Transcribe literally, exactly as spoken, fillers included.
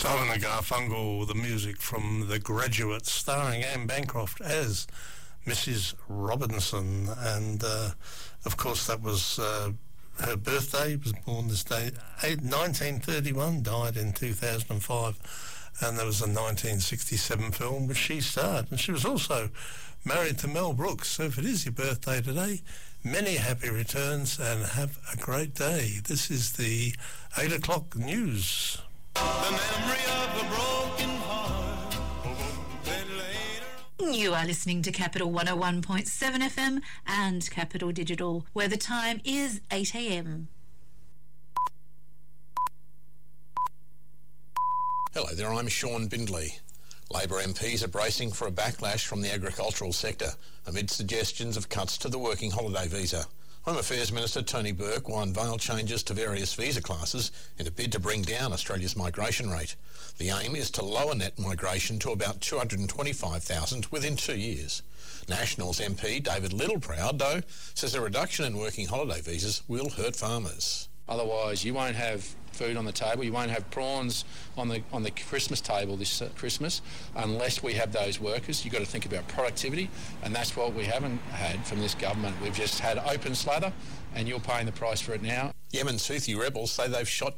Simon and Garfunkel, the music from The Graduate, starring Anne Bancroft as Missus Robinson. And, uh, of course, that was uh, her birthday. Was born this day, nineteen thirty-one, died in two thousand five. And there was a nineteen sixty-seven film which she starred. And she was also married to Mel Brooks. So if it is your birthday today, many happy returns and have a great day. This is the eight o'clock news. The memory of a broken heart. Later... You are listening to Capital one oh one point seven F M and Capital Digital, where the time is eight a m. Hello there, I'm Sean Bindley. Labor M Ps are bracing for a backlash from the agricultural sector amid suggestions of cuts to the working holiday visa. Home Affairs Minister Tony Burke will unveil changes to various visa classes in a bid to bring down Australia's migration rate. The aim is to lower net migration to about two hundred twenty-five thousand within two years. Nationals M P David Littleproud, though, says a reduction in working holiday visas will hurt farmers. Otherwise, you won't have food on the table. You won't have prawns on the on the Christmas table this uh, Christmas unless we have those workers. You've got to think about productivity, and that's what we haven't had from this government. We've just had open slather, and you're paying the price for it now. Yemen's Houthi rebels say they've shot